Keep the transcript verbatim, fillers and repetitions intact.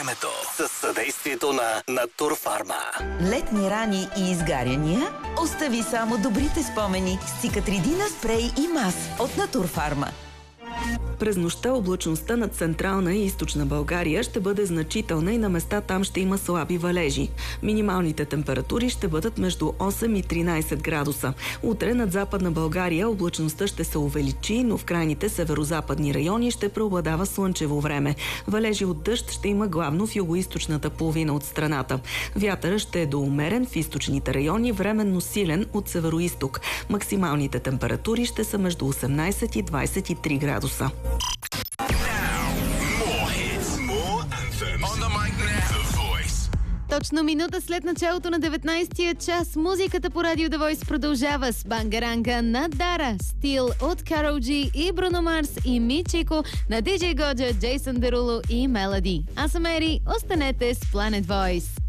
времето с съдействието на Натурфарма. Летни рани и изгаряния? Остави само добрите спомени с Циcatrидина спрей и мас от Натурфарма. През нощта облачността над централна и източна България ще бъде значителна и на места там ще има слаби валежи. Минималните температури ще бъдат между осем и тринайсет градуса. Утре над западна България облачността ще се увеличи, но в крайните северо-западни райони ще преобладава слънчево време. Валежи от дъжд ще има главно в югоизточната половина от страната. Вятърът ще е доумерен в източните райони, временно силен от североизток. Максималните температури ще са между осемнайсет и двайсет и три градуса. Точно минута след началото на деветнайсетия час музиката по Радио The Voice продължава с Бангаранга на Дара, Стил от Карол Джи и Бруно Марс и Мичико на Ди Джей Годжа, Джейсън Деруло и Мелоди. Аз съм Ери, останете с Planet Voice.